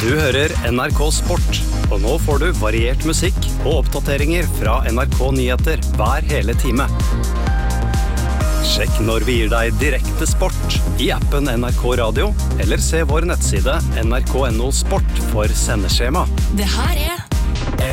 Du hører NRK Sport, og nå får du variert musikk og oppdateringer fra NRK Nyheter hver hele time. Sjekk når vi gir deg direkte sport i appen NRK Radio, eller se vår nettside nrk.no sport for sendeskjema. Det her er